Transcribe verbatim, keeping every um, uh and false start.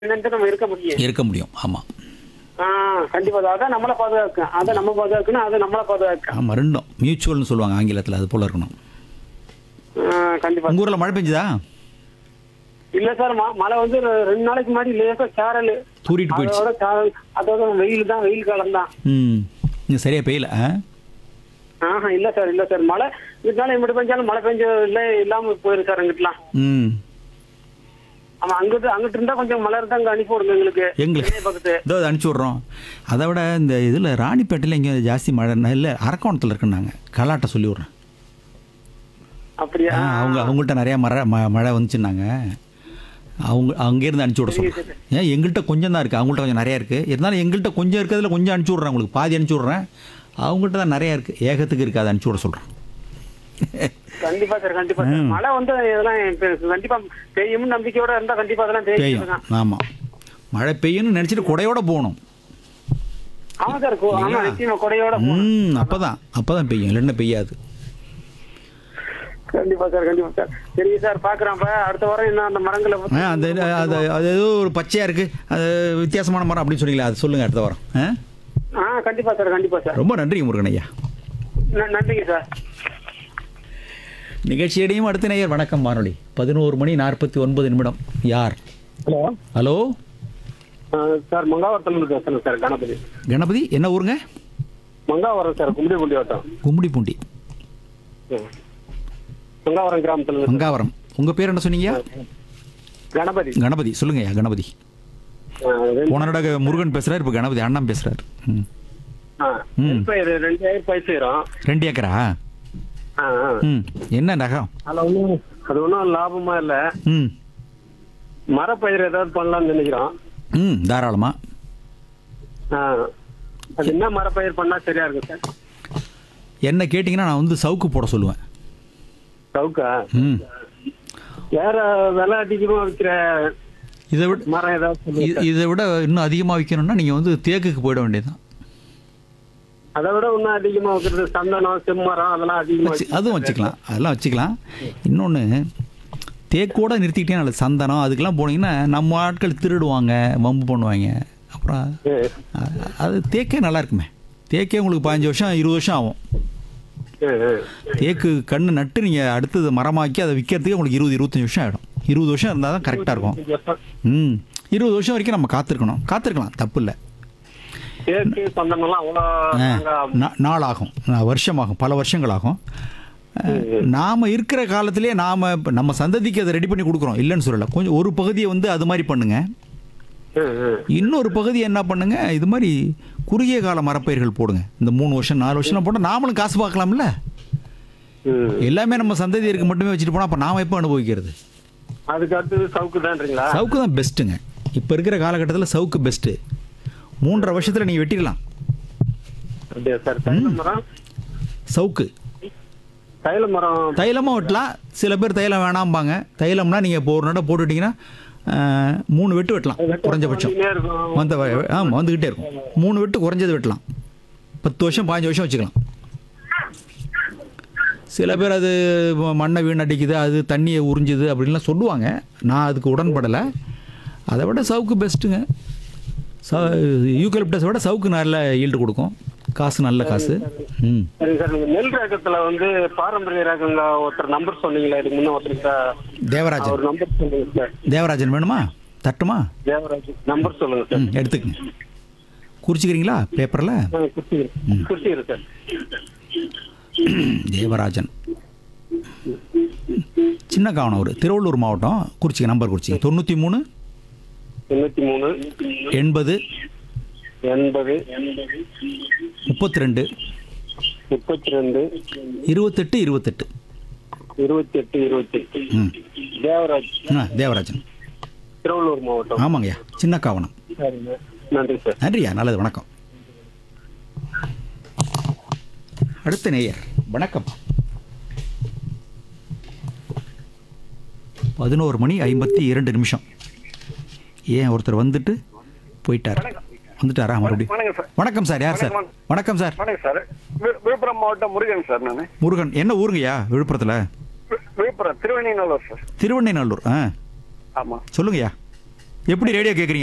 என்னன்ட்டு நம்ம இருக்க முடியும். இருக்க முடியும். ஆமாம். ஆ கண்டிப்பா அதான் நம்மளை பாதுகாக்கும். அதை நம்ம பாதுகாக்கணும், அதை நம்மளை பாதுகாக்கும். ஆமாம், ரெண்டும் மியூச்சுவல்னு சொல்லுவாங்க ஆங்கிலத்தில். அது போல் இருக்கணும். கண்டிப்பா. உங்கள் ஊரில் மழை பெஞ்சுதா? இல்ல சார், ம- மழை வந்து ரெ- ரெண்டு நாளைக்கு முன்னாடி லேசா சாரல். தூரிட்டு போயிடுச்சு. அதோட சாரல், அதோட வெயில் தான், வெயில் காலம் தான். ம் இங்கே சரியாக பெய்யல. ஆ ஆஹா இல்ல சார், இல்ல சார், மழை இதனால எப்படி பெஞ்சாலும் மழை பெஞ்ச இல்ல இல்லாம போயிரு சார் எங்கிட்டலாம். ம் ஆமா, அங்கிட்டு அங்கிட்டு இருந்தா கொஞ்சம் மழை இருந்தா அங்க அனுப்பி விடுங்க எங்களுக்கு. எங்களுக்கு சென்னை பக்கத்து. இதோ அனுப்பிச்சி விட்றோம். அதை விட இந்த இதில் ராணிப்பேட்டையில் இங்கே ஜாஸ்தி மழை இல்லை, அரக்கோணத்தில் இருக்குன்னாங்க. கலாட்டை சொல்லி விட்றேன். அப்படியா? ஆ, அவங்க அவங்கள்ட்ட நிறையா மழை ம மழை வந்துச்சுன்னாங்க. அவங்க அங்கேருந்து அனுப்பிச்சி விட சொல்கிறேன். ஏன் எங்கள்கிட்ட கொஞ்சம் தான் இருக்குது, அவங்கள்ட்ட கொஞ்சம் நிறையா இருக்குது. இருந்தாலும் எங்கள்கிட்ட கொஞ்சம் இருக்கிறதுல கொஞ்சம் அனுப்பிச்சி விட்றேன். உங்களுக்கு பாதி அனுப்பிச்சி விட்றேன். அவங்கள்ட்ட தான் நிறையா இருக்குது, ஏகத்துக்கு இருக்குது. அதை அனுப்பிச்சி விட சொல்கிறேன். கண்டிப்பா சார், கண்டிப்பா சார். மழை வந்து இதெல்லாம் இப்ப கண்டிப்பா பெய்யும்னு நம்பிக்கையோட இருந்தா கண்டிப்பா அதெல்லாம் பெய்யும். பெய்யும். ஆமாம், மழை பெய்யும்னு நினச்சிட்டு கொடையோட போகணும். ஆமா சார், கொ- ஆமா நிச்சயமா கொடையோட போகணும். ம் அப்போ தான் அப்போ தான் பெய்யும், இல்லைன்னா பெய்யாது. கண்டிப்பா சார், கண்டிப்பா சார். சரி சார், பாக்குறேன். அப்ப அடுத்த வாரம் என்ன அந்த மரங்களை ஆ பத்தி- அந்த அது அது ஏதோ ஒரு பச்சையாக இருக்குது, அது வித்தியாசமான மரம் அப்படின்னு சொன்னீங்களா, அது சொல்லுங்கள் அடுத்த வாரம். ஆ ஆ கண்டிப்பா சார், கண்டிப்பா சார். ரொம்ப நன்றி முருகன் ஐயா. ந- நன்றிங்க சார். நிகழ்ச்சியடையும் அடுத்த நேயர். வணக்கம் வானொலி. பதினோரு மணி நாற்பத்தி ஒன்பது நிமிடம். யார்? ஹலோ ஹலோ சார், மங்காவரத்துல பேசுறேன் சார். கணபதி. கணபதி, என்ன ஊருங்க? மங்காவரம் சார், கும்படி குண்டி வட்டம். கும்மிடிப்பூண்டி, மங்காவரம் கிராமத்துல இருந்து. மங்காவரம். உங்கள் பேர் என்ன சொன்னீங்க? கணபதி. கணபதி, சொல்லுங்க ஐயா. கணபதி. ஆ, ரெண்டு- போன தடவை முருகன் பேசுகிறார், இப்போ கணபதி அண்ணன் பேசுகிறார். ம் ஆ, ம். நெல் பயிர் ரெண்டு ஏக்கர் பயிர் செய்யறோம். ரெண்டு ஏக்கரா? ஆ, ஆ. ம் என்ன நகம்? அதுல ஒண்ணும் அது ஒன்றும் லாபமா இல்ல. ம் மரப்பயிர் ஏதாவது பண்ணலாம்னு நினைக்கிறோம். ம் தாராளமாக. ஆ, அது என்ன மரப்பயிர் பண்ணா சரியா இருக்கும் சார்? என்ன கேட்டிங்கன்னா நான் வந்து சவுக்கு போட சொல்லுவேன். சவுக்கா? ம் வேற விலை அதிகமா விற்கிற இதை விட மரம் ஏதாவது சொல்லுங்க இ- சார். இதை விட இன்னும் அதிகமாக விற்கணும்னா நீங்கள் வந்து தேக்குக்கு போயிட வேண்டியதுதான். அதை விட இன்னும் அதிகமா வைக்கிறது சந்தனம், செம்மரம், அதெல்லாம் அதிகமா வச்சு அதுவும் வச்சுக்கலாம், அதெல்லாம் வச்சுக்கலாம். இன்னொன்று, தேக்கோட நிறுத்திக்கிட்டே நல்லது. சந்தனம் அதுக்கெல்லாம் போனீங்கன்னா நம்ம ஆட்கள் திருடுவாங்க, வம்பு பண்ணுவாங்க. அப்புறம் வைக்க- அ- அது தேக்கே நல்லா இருக்குமே. தேக்கே உங்களுக்கு பதினஞ்சு வருஷம் இருபது வருஷம் ஆகும். ஆ, ஆ. தேக்கு கன்று நட்டு நீங்கள் அடுத்தது மரமாக்கி அதை விற்கிறதுக்கே உங்களுக்கு இருபது இருபத்தஞ்சி வருஷம் ஆகிடும். இருபது வருஷம் இருந்தால் தான் கரெக்டாக இருக்கும். ம் இருபது வருஷம் வரைக்கும் நம்ம காத்திருக்கணும். காத்திருக்கலாம், தப்பு இல்லை. தேக்கு, சந்தனம்லாம் அவ்வளோ நாங்க- நா- நாள் ஆகும், நா- வருஷமாகும், பல வருஷங்கள் ஆகும். நாம் இருக்கிற காலத்திலே நாம் நம்ம சந்ததிக்கு அதை ரெடி பண்ணி கொடுக்குறோம், இல்லைன்னு சொல்லலை. கொஞ்சம் ஒரு பகுதியை வந்து அது மாதிரி பண்ணுங்க, ஆ, ஆ. இன்னொரு பகுதியை என்ன பண்ணுங்க, இது மாதிரி குறுகிய கால மரப்பயிர்கள் போடுங்க. இந்த மூணு வருஷம் நாலு வருஷம்லாம் போட்டால் நாமளும் காசு பார்க்கலாம்ல. ம். எல்லாமே நம்ம சந்ததியருக்கு மட்டுமே வச்சுட்டு போனால் அப்போ நாம் எப்போ அனுபவிக்கிறது? அதுக்கு அடுத்தது சவுக்கு தான்றீங்களா? சவுக்கு தான் பெஸ்ட்டுங்க. இப்போ இருக்கிற காலகட்டத்தில் சவுக்கு பெஸ்ட்டு. மூன்றரை வருஷத்தில் நீங்கள் வெட்டிடலாம் அப்படியா சார்? தைல மரம், சவுக்கு. தைல மரம். தைலமாக வெட்டலாம். சில பேர் தைலம் வேணாம்பாங்க. தைலம்னா நீங்கள் இப்போ ஒரு நடை போட்டுவிட்டிங்கன்னா ஆஹ், மூணு வெட்டு வெட்டலாம் குறைஞ்சபட்சம். வந்துட்டே இருக்கும். வந்து ஆமாம் வந்துக்கிட்டே இருக்கும். மூணு வெட்டு குறைஞ்சது வெட்டலாம். பத்து வருஷம் பதினஞ்சு வருஷம் வச்சுக்கலாம். சில பேர் அது மண்ணை வீணடிக்குது, அது தண்ணியை உறிஞ்சுது அப்படின்லாம் சொல்லுவாங்க. நான் அதுக்கு உடன்படலை. அதை விட சவுக்கு பெஸ்ட்டுங்க. ச யூக்கலிப்டஸை விட சவுக்கு நல்ல ஈல்டு கொடுக்கும், காசு நல்ல காசு. ம் சரி சார், நீங்க நெல் ரகத்துல வந்து பாரம்பரிய ரகங்க ஒருத்தர் நம்பர் சொன்னீங்களா இதுக்கு முன்ன? ஒருத்தர் தேவராஜன். அவர் நம்பர் சொல்லுங்க சார். தேவராஜன் வேணுமா? தட்டுமா? தேவராஜ் நம்பர் சொல்லுங்க சார். ம் எடுத்துக்கங்க. குறிச்சிக்கிறீங்களா பேப்பரில்? ஆ, குடிச்சிக்கிறேன். குடிச்சிக்கிறேன் சார். தேவராஜன், சின்ன காவனூர், திருவள்ளூர் மாவட்டம். குறிச்சிக்க நம்பர் குறிச்சிக்க. தொண்ணூற்றி மூணு தொண்ணூத்தி மூணு எண்பது எண்பது முப்பத்தி ரெண்டு முப்பத்தி ரெண்டு இருபத்தெட்டு இருபத்தெட்டு. இருபத்தி எட்டு இருபத்தி எட்டு. ம் தேவராஜ், ஆ தேவராஜன், திருவள்ளூர் மாவட்டம். ஆமாங்கய்யா, சின்ன காவனம். சரிங்க, நன்றி சார். நன்றியா, நல்லது, வணக்கம். அடுத்த நேயர். வணக்கம். பதினோரு மணி ஐம்பத்தி இரண்டு நிமிஷம். ஏன் ஒருத்தர் வந்துட்டு போயிட்டார்? வந்துட்டாரா மறுபடியும்? வணக்கம் சார். வணக்கம் சார். யார் சார்? வணக்கம் சார். வணக்கம் சார். வி- விழுப்புரம் மாவட்டம் முருகன் சார். நான் முருகன். என்ன ஊருங்கய்யா விழுப்புரத்தில்? விழுப்புரம் திருவண்ணைநல்லூர் சார். திருவண்ணைநல்லூர். ஆ ஆமா. சொல்லுங்கய்யா. எப்படி ரேடியோ கேட்குறீங்க?